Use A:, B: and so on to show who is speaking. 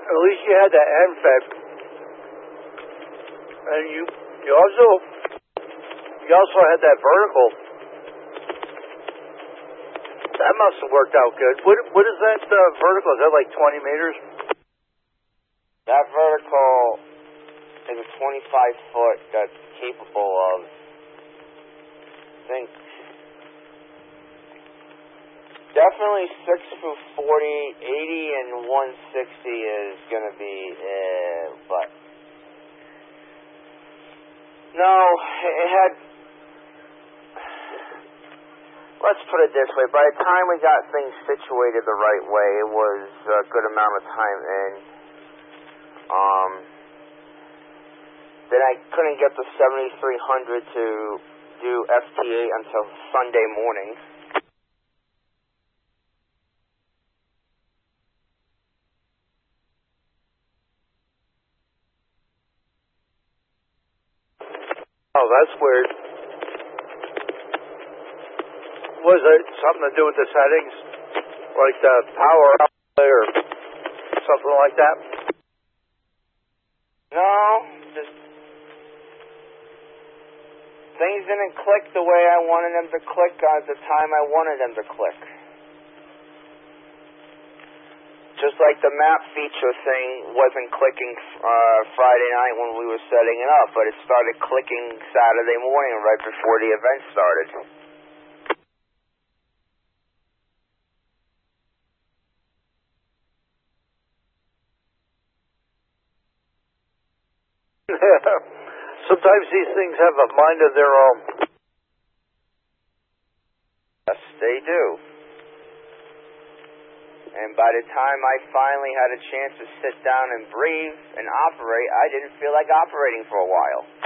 A: At least you had that end fed. And you also had that vertical. That must have worked out good. What is that vertical? Is that like 20 meters?
B: That vertical is a 25-foot that's capable of, I think, definitely 6 through 40, 80, and 160 is going to be, but no, it had, let's put it this way, by the time we got things situated the right way, it was a good amount of time in. Then I couldn't get the 7300 to do FTA until Sunday morning.
A: Oh, that's weird. Was it something to do with the settings? Like the power outlet or something like that?
B: No, just things didn't click the way I wanted them to click at the time I wanted them to click. Just like the map feature thing wasn't clicking Friday night when we were setting it up, but it started clicking Saturday morning right before the event started.
A: Sometimes these things have a mind of their own.
B: Yes, they do. And by the time I finally had a chance to sit down and breathe and operate, I didn't feel like operating for a while.